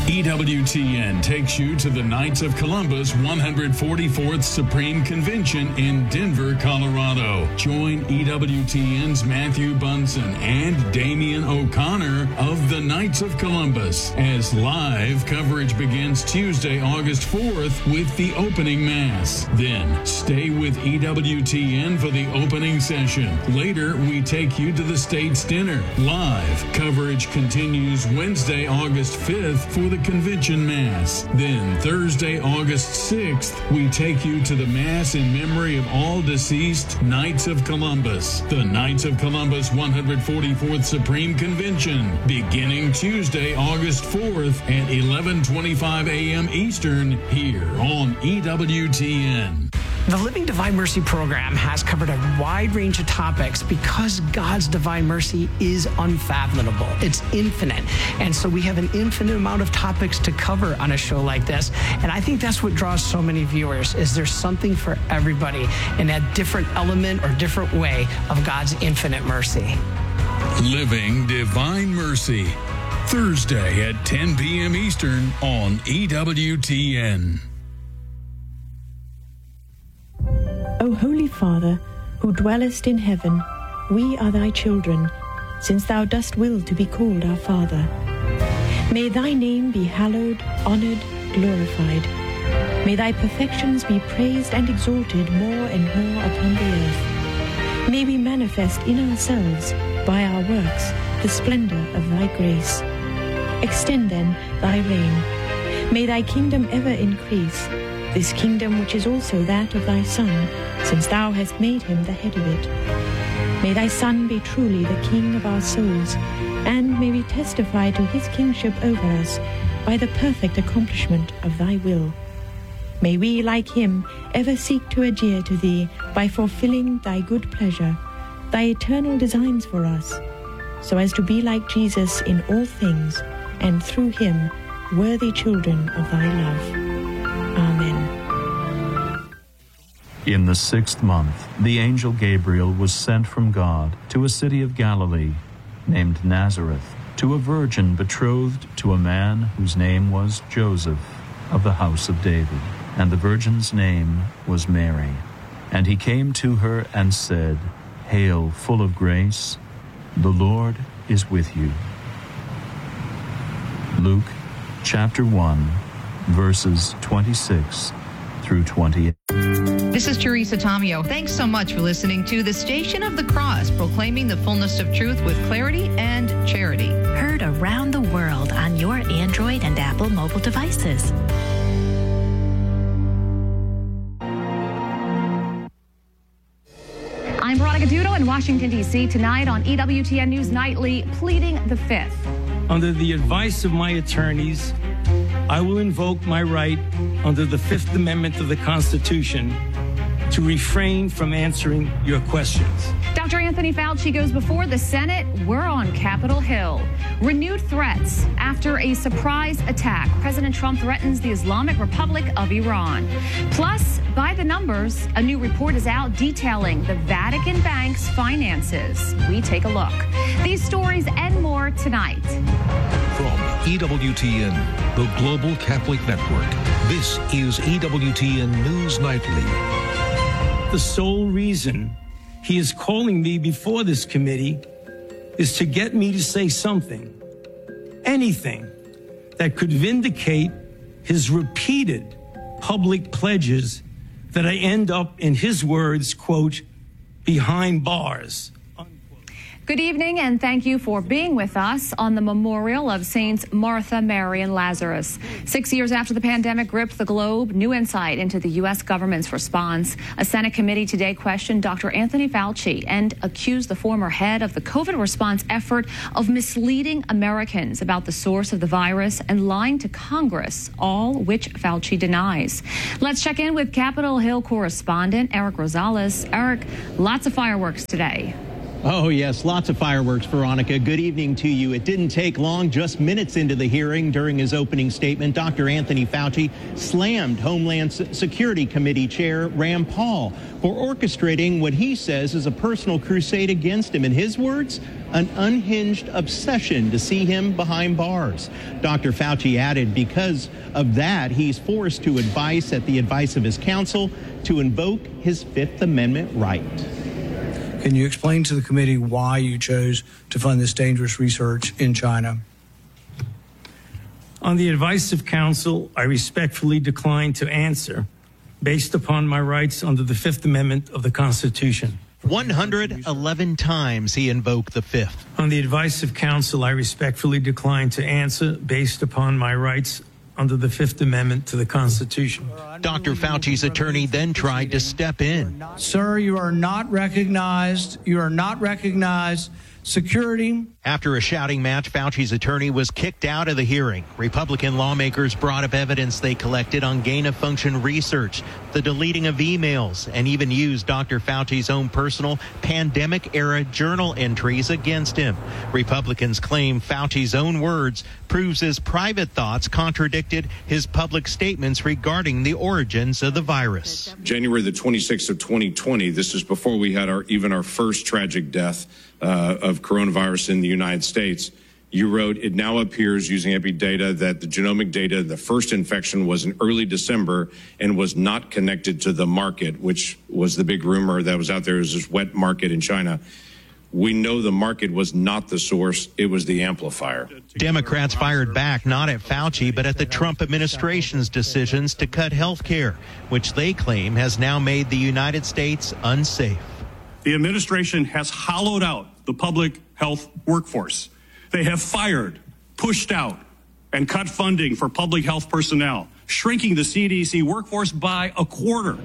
EWTN takes you to the Knights of Columbus 144th Supreme Convention in Denver, Colorado. Join EWTN's Matthew Bunson and Damian O'Connor of the Knights of Columbus as live coverage begins Tuesday, August 4th with the opening Mass. Then stay with EWTN for the opening session. Later, we take you to the State's Dinner. Live coverage continues Wednesday, August 5th for the Convention Mass. Then Thursday, August 6th, we take you to the Mass in memory of all deceased Knights of Columbus. The Knights of Columbus 144th Supreme Convention, beginning Tuesday, August 4th at 11:25 a.m. Eastern, here on EWTN. The Living Divine Mercy program has covered a wide range of topics because God's divine mercy is unfathomable. It's infinite. And so we have an infinite amount of topics to cover on a show like this. And I think that's what draws so many viewers, is there's something for everybody in that different element or different way of God's infinite mercy. Living Divine Mercy, Thursday at 10 p.m. Eastern on EWTN. O Holy Father, who dwellest in heaven, we are thy children, since thou dost will to be called our Father. May thy name be hallowed, honored, glorified. May thy perfections be praised and exalted more and more upon the earth. May we manifest in ourselves, by our works, the splendor of thy grace. Extend then thy reign. May thy kingdom ever increase, this kingdom which is also that of thy Son, since thou hast made him the head of it. May thy Son be truly the King of our souls, and may we testify to his kingship over us by the perfect accomplishment of thy will. May we, like him, ever seek to adhere to thee by fulfilling thy good pleasure, thy eternal designs for us, so as to be like Jesus in all things, and through him, worthy children of thy love. Amen. In the 6th month, the angel Gabriel was sent from God to a city of Galilee named Nazareth, to a virgin betrothed to a man whose name was Joseph, of the house of David. And the virgin's name was Mary. And he came to her and said, Hail, full of grace, the Lord is with you. Luke chapter 1, verses 26 through 28. This is Teresa Tomeo. Thanks so much for listening to the Station of the Cross, proclaiming the fullness of truth with clarity and charity. Heard around the world on your Android and Apple mobile devices. I'm Veronica Dudo in Washington, D.C. Tonight on EWTN News Nightly, pleading the Fifth. Under the advice of my attorneys, I will invoke my right under the Fifth Amendment of the Constitution to refrain from answering your questions. Dr. Anthony Fauci goes before the Senate. We're on Capitol Hill. Renewed threats after a surprise attack. President Trump threatens the Islamic Republic of Iran. Plus, by the numbers, a new report is out detailing the Vatican Bank's finances. We take a look. These stories and more tonight. From EWTN, the Global Catholic Network, this is EWTN News Nightly. The sole reason he is calling me before this committee is to get me to say something, anything, that could vindicate his repeated public pledges that I end up, in his words, quote, behind bars. Good evening, and thank you for being with us on the memorial of Saints Martha, Mary, and Lazarus. 6 years after the pandemic gripped the globe, new insight into the U.S. government's response. A Senate committee today questioned Dr. Anthony Fauci and accused the former head of the COVID response effort of misleading Americans about the source of the virus and lying to Congress, all which Fauci denies. Let's check in with Capitol Hill correspondent Eric Rosales. Eric, lots of fireworks today. Oh, yes, lots of fireworks, Veronica. Good evening to you. It didn't take long, just minutes into the hearing. During his opening statement, Dr. Anthony Fauci slammed Homeland Security Committee Chair Rand Paul for orchestrating what he says is a personal crusade against him. In his words, an unhinged obsession to see him behind bars. Dr. Fauci added because of that, he's forced to advise at the advice of his counsel to invoke his Fifth Amendment right. Can you explain to the committee why you chose to fund this dangerous research in China? On the advice of counsel, I respectfully decline to answer based upon my rights under the Fifth Amendment of the Constitution. 111 times he invoked the Fifth. On the advice of counsel, I respectfully decline to answer based upon my rights under the Fifth Amendment to the Constitution. Dr. Fauci's attorney then tried to step in. Sir, you are not recognized. You are not recognized. Security. After a shouting match, Fauci's attorney was kicked out of the hearing. Republican lawmakers brought up evidence they collected on gain-of-function research, the deleting of emails, and even used Dr. Fauci's own personal pandemic-era journal entries against him. Republicans claim Fauci's own words proves his private thoughts contradicted his public statements regarding the origins of the virus. January the 26th of 2020, this is before we had our first tragic death of coronavirus in the United States. You wrote, it now appears using EpiData that the genomic data, the first infection was in early December and was not connected to the market, which was the big rumor that was out there. It was this wet market in China. We know the market was not the source. It was the amplifier. Democrats fired back not at Fauci, but at the Trump administration's decisions to cut health care, which they claim has now made the United States unsafe. The administration has hollowed out the public health workforce. They have fired, pushed out, and cut funding for public health personnel, shrinking the CDC workforce by a quarter.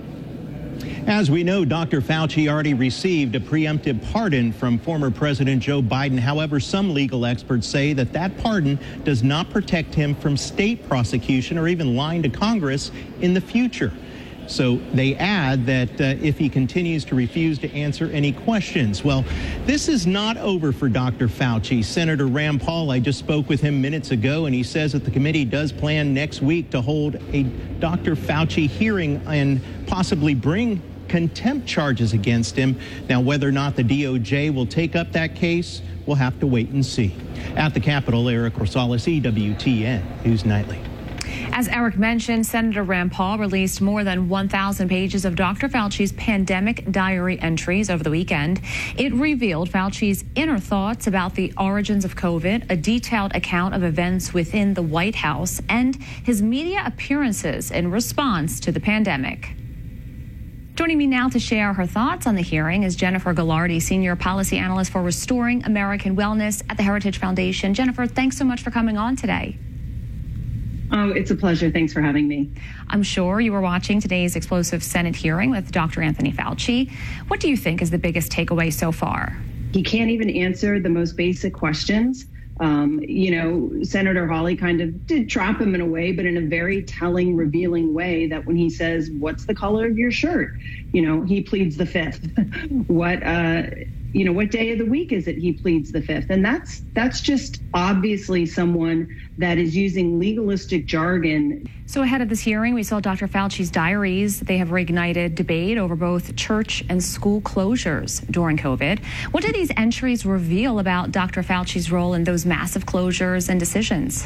As we know, Dr. Fauci already received a preemptive pardon from former President Joe Biden. However, some legal experts say that that pardon does not protect him from state prosecution or even lying to Congress in the future. So they add that if he continues to refuse to answer any questions. Well, this is not over for Dr. Fauci. Senator Rand Paul, I just spoke with him minutes ago, and he says that the committee does plan next week to hold a Dr. Fauci hearing and possibly bring contempt charges against him. Now, whether or not the DOJ will take up that case, we'll have to wait and see. At the Capitol, Eric Rosales, EWTN News Nightly. As Eric mentioned, Senator Rand Paul released more than 1,000 pages of Dr. Fauci's pandemic diary entries over the weekend. It revealed Fauci's inner thoughts about the origins of COVID, a detailed account of events within the White House, and his media appearances in response to the pandemic. Joining me now to share her thoughts on the hearing is Jennifer Gallardi, Senior Policy Analyst for Restoring American Wellness at the Heritage Foundation. Jennifer, thanks so much for coming on today. Oh, it's a pleasure. Thanks for having me. I'm sure you were watching today's explosive Senate hearing with Dr. Anthony Fauci. What do you think is the biggest takeaway so far? He can't even answer the most basic questions. Senator Hawley kind of did trap him in a way, but in a very telling, revealing way that when he says, what's the color of your shirt? He pleads the Fifth. What day of the week is it he pleads the Fifth? And that's just obviously someone that is using legalistic jargon. So ahead of this hearing, we saw Dr. Fauci's diaries. They have reignited debate over both church and school closures during COVID. What do these entries reveal about Dr. Fauci's role in those massive closures and decisions?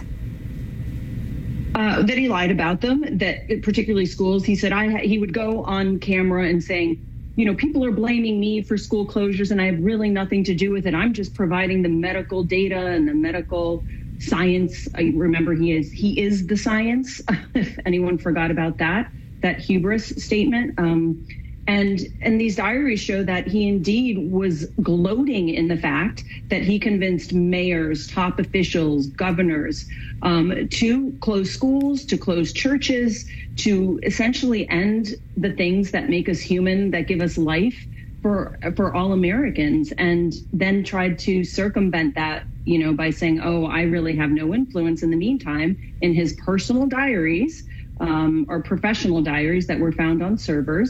That he lied about them, that particularly schools. He said he would go on camera and saying, people are blaming me for school closures and I have really nothing to do with it. I'm just providing the medical data and the medical science. I remember he is the science, if anyone forgot about that hubris statement. And these diaries show that he indeed was gloating in the fact that he convinced mayors, top officials, governors to close schools, to close churches, to essentially end the things that make us human, that give us life for all Americans, and then tried to circumvent that, by saying, oh, I really have no influence. In the meantime, in his personal diaries or professional diaries that were found on servers,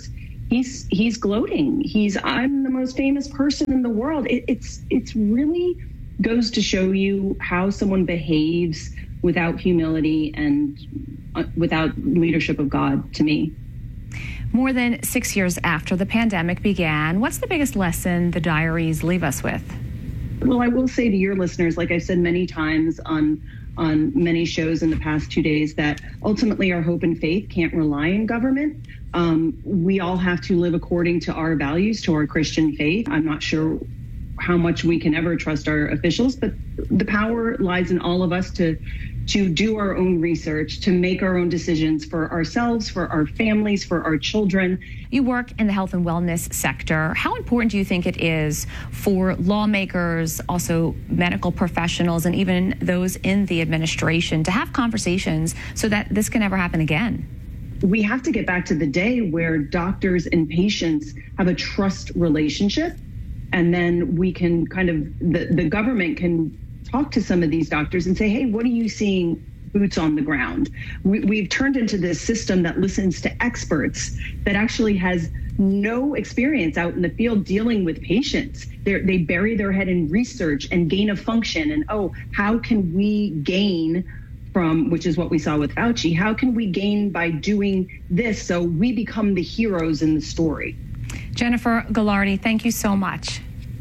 he's gloating. I'm the most famous person in the world. It's really goes to show you how someone behaves without humility and without leadership of God, to me. More than 6 years after the pandemic began, what's the biggest lesson the diaries leave us with? Well, I will say to your listeners, like I've said many times on many shows in the past 2 days, that ultimately our hope and faith can't rely on government. We all have to live according to our values, to our Christian faith. I'm not sure how much we can ever trust our officials, but the power lies in all of us to do our own research, to make our own decisions for ourselves, for our families, for our children. You work in the health and wellness sector. How important do you think it is for lawmakers, also medical professionals, and even those in the administration to have conversations so that this can never happen again? We have to get back to the day where doctors and patients have a trust relationship, and then we can the government can talk to some of these doctors and say, hey, what are you seeing boots on the ground? We've turned into this system that listens to experts that actually has no experience out in the field dealing with patients. They bury their head in research and gain of function and, how can we gain from, which is what we saw with Fauci, how can we gain by doing this so we become the heroes in the story? Jennifer Ghilardi, thank you so much.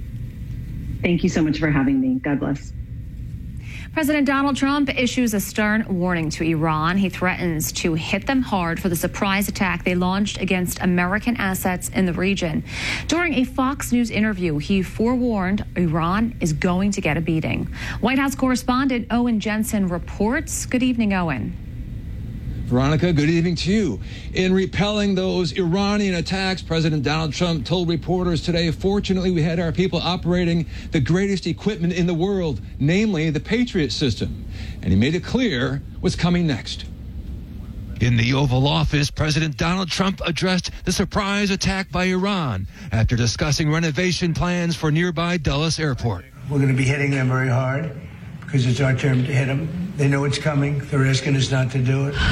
Thank you so much for having me. God bless. President Donald Trump issues a stern warning to Iran. He threatens to hit them hard for the surprise attack they launched against American assets in the region. During a Fox News interview, he forewarned Iran is going to get a beating. White House correspondent Owen Jensen reports. Good evening, Owen. Veronica, good evening to you. In repelling those Iranian attacks, President Donald Trump told reporters today, fortunately, we had our people operating the greatest equipment in the world, namely the Patriot system. And he made it clear what's coming next. In the Oval Office, President Donald Trump addressed the surprise attack by Iran after discussing renovation plans for nearby Dulles Airport. We're going to be hitting them very hard because it's our turn to hit them. They know it's coming. They're asking us not to do it.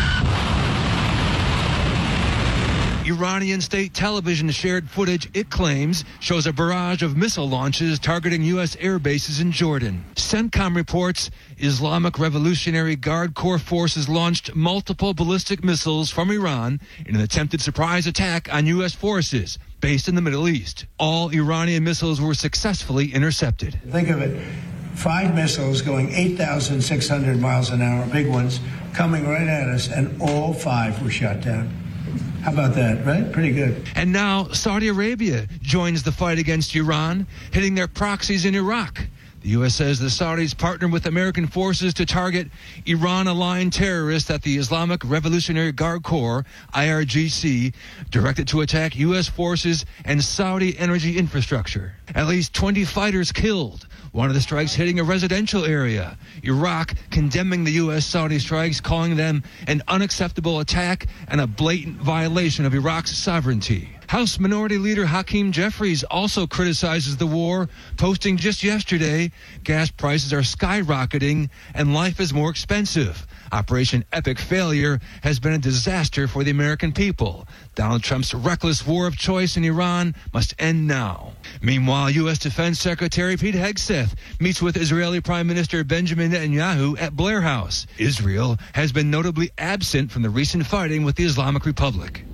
Iranian state television shared footage it claims shows a barrage of missile launches targeting U.S. air bases in Jordan. CENTCOM reports Islamic Revolutionary Guard Corps forces launched multiple ballistic missiles from Iran in an attempted surprise attack on U.S. forces based in the Middle East. All Iranian missiles were successfully intercepted. Think of it. 5 missiles going 8,600 miles an hour, big ones, coming right at us, and all 5 were shot down. How about that, right? Pretty good. And now Saudi Arabia joins the fight against Iran, hitting their proxies in Iraq. The U.S. says the Saudis partnered with American forces to target Iran-aligned terrorists that the Islamic Revolutionary Guard Corps, IRGC, directed to attack U.S. forces and Saudi energy infrastructure. At least 20 fighters killed. One of the strikes hitting a residential area. Iraq condemning the U.S.-Saudi strikes, calling them an unacceptable attack and a blatant violation of Iraq's sovereignty. House Minority Leader Hakeem Jeffries also criticizes the war, posting just yesterday, gas prices are skyrocketing and life is more expensive. Operation Epic Failure has been a disaster for the American people. Donald Trump's reckless war of choice in Iran must end now. Meanwhile, U.S. Defense Secretary Pete Hegseth meets with Israeli Prime Minister Benjamin Netanyahu at Blair House. Israel has been notably absent from the recent fighting with the Islamic Republic.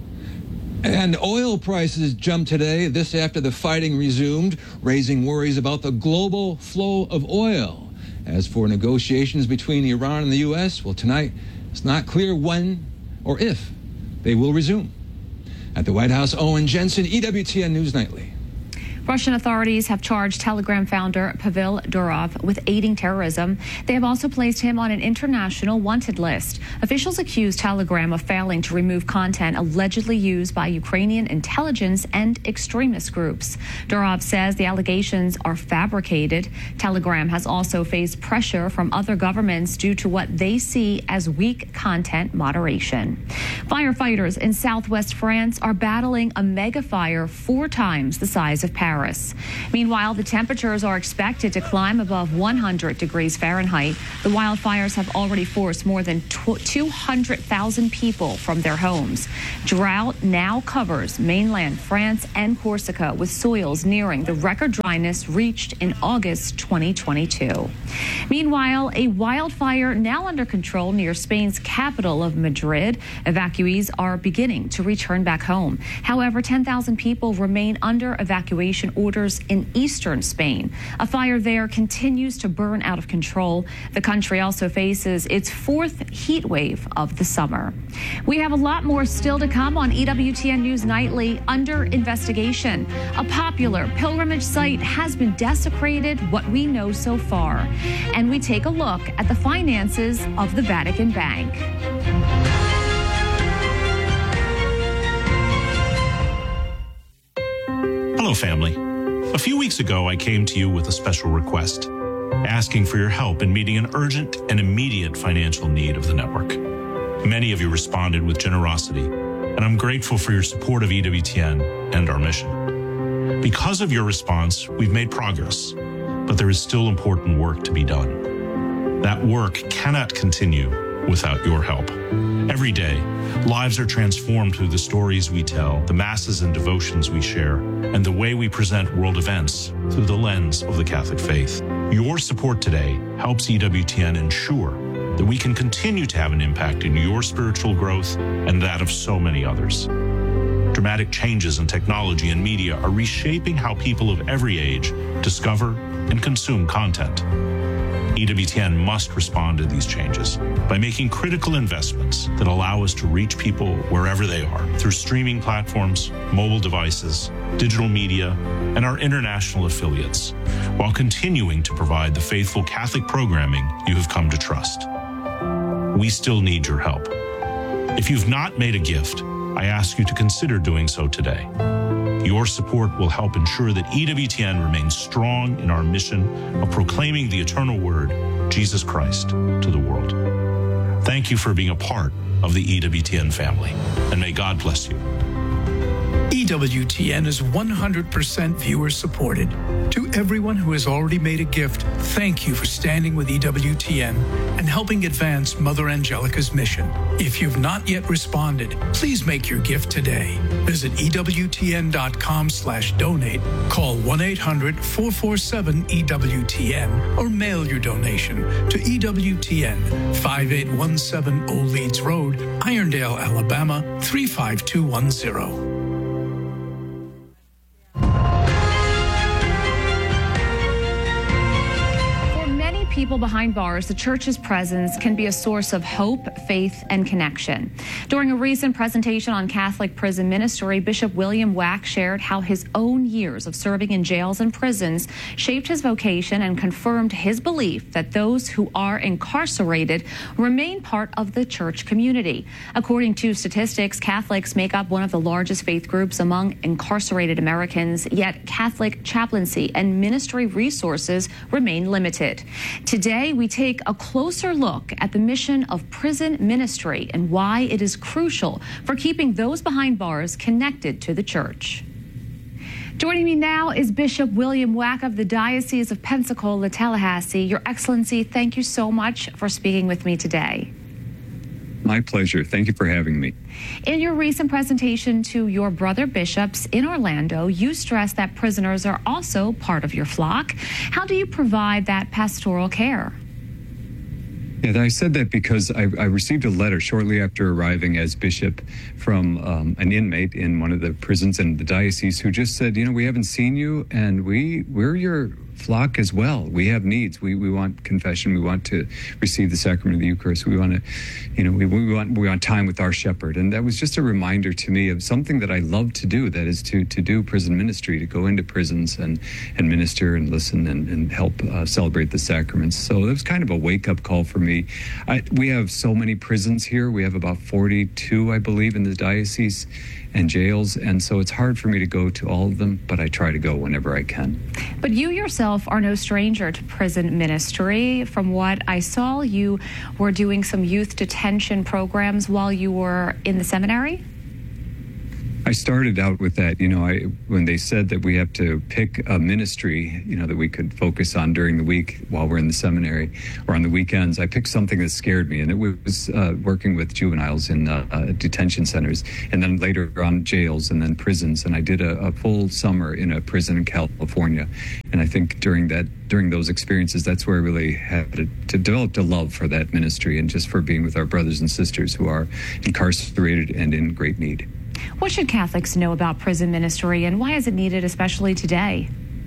And oil prices jumped today, this after the fighting resumed, raising worries about the global flow of oil. As for negotiations between Iran and the U.S., well, tonight it's not clear when or if they will resume. At the White House, Owen Jensen, EWTN News Nightly. Russian authorities have charged Telegram founder Pavel Durov with aiding terrorism. They have also placed him on an international wanted list. Officials accuse Telegram of failing to remove content allegedly used by Ukrainian intelligence and extremist groups. Durov says the allegations are fabricated. Telegram has also faced pressure from other governments due to what they see as weak content moderation. Firefighters in southwest France are battling a mega fire 4 times the size of Paris. Paris. Meanwhile, the temperatures are expected to climb above 100 degrees Fahrenheit. The wildfires have already forced more than 200,000 people from their homes. Drought now covers mainland France and Corsica, with soils nearing the record dryness reached in August 2022. Meanwhile, a wildfire now under control near Spain's capital of Madrid. Evacuees are beginning to return back home. However, 10,000 people remain under evacuation orders in eastern Spain. A fire there continues to burn out of control. The country also faces its fourth heat wave of the summer. We have a lot more still to come on EWTN News Nightly. Under investigation, a popular pilgrimage site has been desecrated, what we know so far. And we take a look at the finances of the Vatican Bank. Hello, family. A few weeks ago, I came to you with a special request, asking for your help in meeting an urgent and immediate financial need of the network. Many of you responded with generosity, and I'm grateful for your support of EWTN and our mission. Because of your response, we've made progress, but there is still important work to be done. That work cannot continue without your help. Every day, lives are transformed through the stories we tell, the masses and devotions we share, and the way we present world events through the lens of the Catholic faith. Your support today helps EWTN ensure that we can continue to have an impact in your spiritual growth and that of so many others. Dramatic changes in technology and media are reshaping how people of every age discover and consume content. EWTN must respond to these changes by making critical investments that allow us to reach people wherever they are through streaming platforms, mobile devices, digital media, and our international affiliates, while continuing to provide the faithful Catholic programming you have come to trust. We still need your help. If you've not made a gift, I ask you to consider doing so today. Your support will help ensure that EWTN remains strong in our mission of proclaiming the eternal word, Jesus Christ, to the world. Thank you for being a part of the EWTN family, and may God bless you. EWTN is 100% viewer supported. To everyone who has already made a gift, thank you for standing with EWTN and helping advance Mother Angelica's mission. If you've not yet responded, please make your gift today. Visit EWTN.com/donate, call 1-800-447-EWTN, or mail your donation to EWTN, 5817 Old Leeds Road, Irondale, Alabama, 35210. People behind bars, the church's presence can be a source of hope, faith, and connection. During a recent presentation on Catholic prison ministry, Bishop William Wack shared how his own years of serving in jails and prisons shaped his vocation and confirmed his belief that those who are incarcerated remain part of the church community. According to statistics, Catholics make up one of the largest faith groups among incarcerated Americans, yet Catholic chaplaincy and ministry resources remain limited. Today, we take a closer look at the mission of prison ministry and why it is crucial for keeping those behind bars connected to the church. Joining me now is Bishop William Wack of the Diocese of Pensacola-Tallahassee. Your Excellency, thank you so much for speaking with me today. My pleasure. Thank you for having me. In your recent presentation to your brother bishops in Orlando, you stressed that prisoners are also part of your flock. How do you provide that pastoral care? Yeah, I said that because I received a letter shortly after arriving as bishop from an inmate in one of the prisons in the diocese who just said, you know, we haven't seen you, and we're your flock as well. We have needs. We want confession. We want to receive the sacrament of the Eucharist. We want to, you know, we want time with our shepherd. And that was just a reminder to me of something that I love to do. That is to do prison ministry, to go into prisons and minister and listen and help celebrate the sacraments. So it was kind of a wake-up call for me. We have so many prisons here. We have about 42, I believe, in the diocese, and jails, and so it's hard for me to go to all of them, but I try to go whenever I can. But you yourself are no stranger to prison ministry. From what I saw, you were doing some youth detention programs while you were in the seminary? I started out with that. When they said that we have to pick a ministry, that we could focus on during the week while we're in the seminary or on the weekends, I picked something that scared me, and it was working with juveniles in detention centers, and then later on jails and then prisons. And I did a full summer in a prison in California. And I think during those experiences, that's where I really had to develop a love for that ministry and just for being with our brothers and sisters who are incarcerated and in great need. What should Catholics know about prison ministry, and why is it needed, especially today?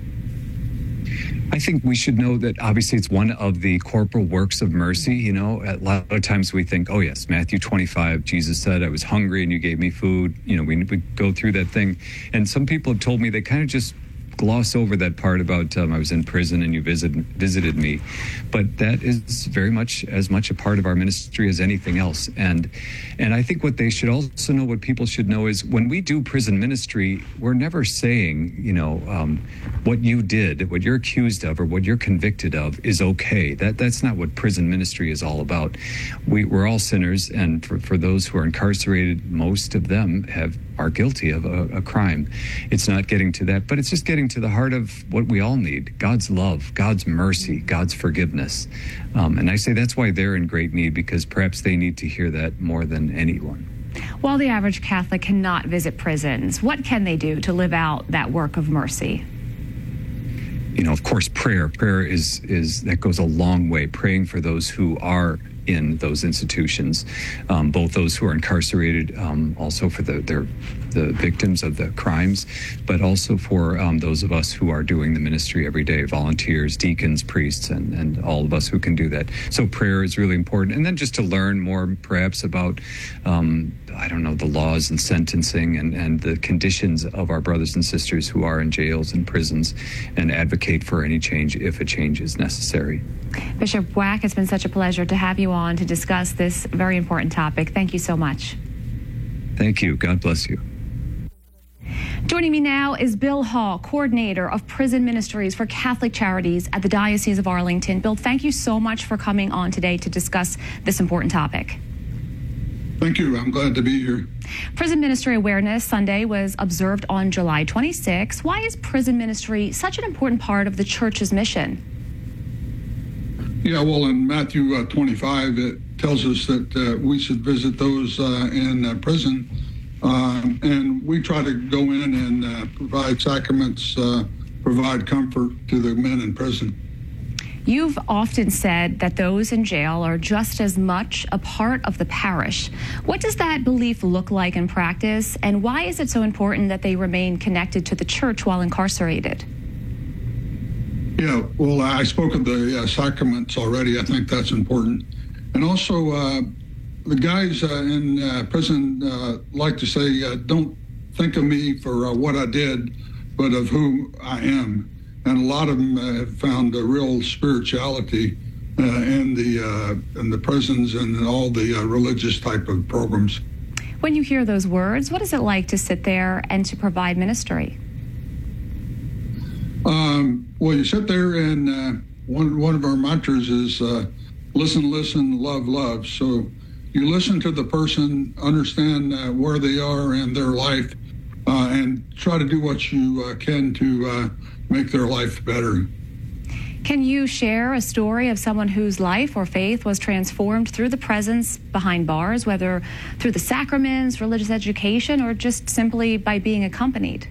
I think we should know that obviously it's one of the corporal works of mercy. A lot of times we think, oh yes, Matthew 25, Jesus said, I was hungry and you gave me food. We go through that thing. And some people have told me they kind of just gloss over that part about I was in prison and you visited me. But that is very much as much a part of our ministry as anything else. And I think what they should also know, what people should know, is when we do prison ministry, we're never saying, what you did, what you're accused of or what you're convicted of is okay. That's not what prison ministry is all about. We're all sinners, and for those who are incarcerated, most of them are guilty of a crime. It's not getting to that, but it's just getting to the heart of what we all need: God's love, God's mercy, God's forgiveness. And I say that's why they're in great need, because perhaps they need to hear that more than anyone. While the average Catholic cannot visit prisons, what can they do to live out that work of mercy? Of course, prayer is that goes a long way. Praying for those who are in those institutions, both those who are incarcerated, also for the victims of the crimes, but also for those of us who are doing the ministry every day, volunteers, deacons, priests, and all of us who can do that. So prayer is really important. And then just to learn more perhaps about, the laws and sentencing and the conditions of our brothers and sisters who are in jails and prisons, and advocate for any change if a change is necessary. Bishop Wack, it's been such a pleasure to have you on to discuss this very important topic. Thank you so much. Thank you. God bless you. Joining me now is Bill Hall, coordinator of prison ministries for Catholic Charities at the Diocese of Arlington. Bill, thank you so much for coming on today to discuss this important topic. Thank you. I'm glad to be here. Prison Ministry Awareness Sunday was observed on July 26. Why is prison ministry such an important part of the church's mission? Yeah, well, in Matthew 25, it tells us that we should visit those in prison. And we try to go in and provide sacraments, provide comfort to the men in prison. You've often said that those in jail are just as much a part of the parish. What does that belief look like in practice, and why is it so important that they remain connected to the church while incarcerated? Yeah, well, I spoke of the sacraments already. I think that's important. And also, the guys in prison like to say, don't think of me for what I did, but of who I am. And a lot of them have found a real spirituality in the prisons and all the religious type of programs. When you hear those words, what is it like to sit there and to provide ministry? Well, you sit there, and one of our mantras is listen, love, love. So you listen to the person, understand where they are in their life, and try to do what you can to make their life better. Can you share a story of someone whose life or faith was transformed through the presence behind bars, whether through the sacraments, religious education, or just simply by being accompanied?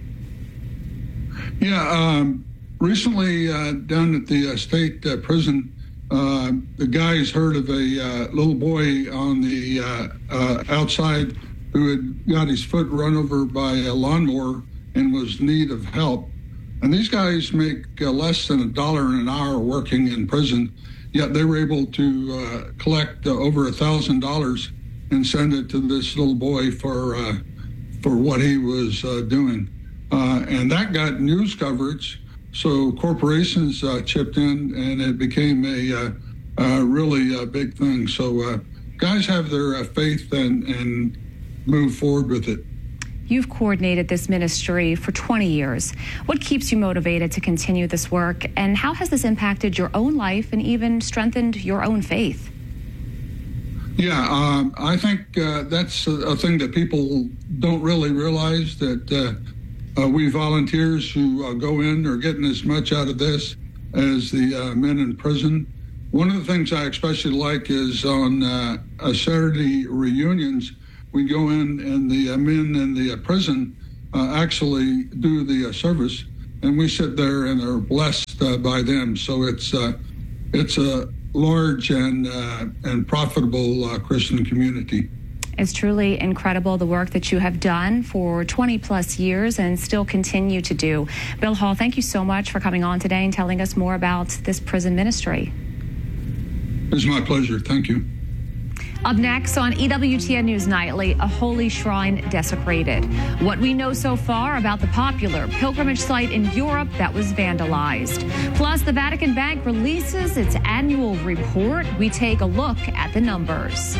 Yeah, recently down at the state prison, the guys heard of a little boy on the outside who had got his foot run over by a lawnmower and was in need of help. And these guys make less than $1 an hour working in prison, yet they were able to collect over $1,000 and send it to this little boy for what he was doing. And that got news coverage, so corporations chipped in, and it became a really big thing. So guys have their faith and move forward with it. You've coordinated this ministry for 20 years. What keeps you motivated to continue this work, and how has this impacted your own life and even strengthened your own faith? Yeah, I think that's a thing that people don't really realize, that we volunteers who go in are getting as much out of this as the men in prison. One of the things I especially like is on Saturday reunions, we go in and the men in the prison actually do the service, and we sit there and are blessed by them. So it's a large and profitable Christian community. It's truly incredible, the work that you have done for 20 plus years and still continue to do. Bill Hall, thank you so much for coming on today and telling us more about this prison ministry. It's my pleasure. Thank you. Up next on EWTN News Nightly, a holy shrine desecrated. What we know so far about the popular pilgrimage site in Europe that was vandalized. Plus, the Vatican Bank releases its annual report. We take a look at the numbers.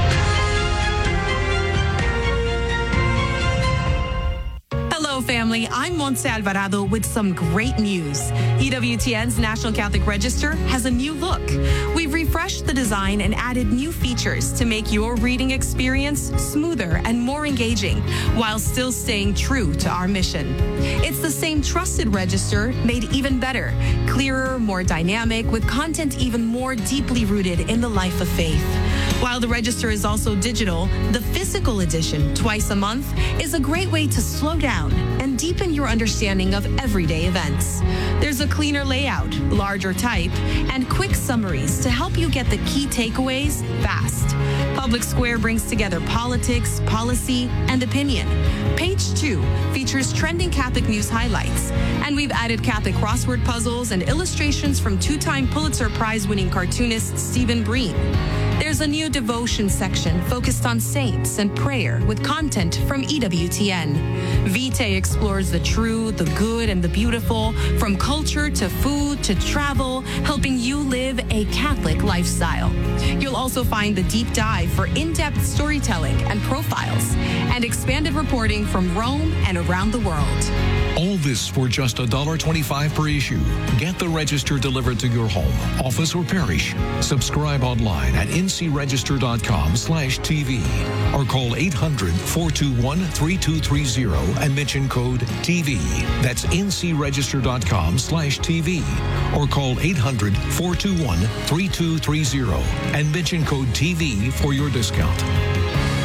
Hello, family. I'm Montse Alvarado with some great news. EWTN's National Catholic Register has a new look. We've refreshed the design and added new features to make your reading experience smoother and more engaging while still staying true to our mission. It's the same trusted register made even better, clearer, more dynamic, with content even more deeply rooted in the life of faith. While the register is also digital, the physical edition, twice a month, is a great way to slow down and deepen your understanding of everyday events. There's a cleaner layout, larger type, and quick summaries to help you get the key takeaways fast. Public Square brings together politics, policy, and opinion. Page 2 features trending Catholic news highlights, and we've added Catholic crossword puzzles and illustrations from two-time Pulitzer Prize-winning cartoonist Stephen Breen. There's a new devotion section focused on saints and prayer with content from EWTN. Vitae explores the true, the good, and the beautiful, from culture to food to travel, helping you live a Catholic lifestyle. You'll also find the deep dive for in-depth storytelling and profiles, and expanded reporting from Rome and around the world. All this for just $1.25 per issue. Get the register delivered to your home, office, or parish. Subscribe online at ncregister.com/TV or call 800-421-3230 and mention code TV. That's ncregister.com/TV or call 800-421-3230 and mention code TV for your discount.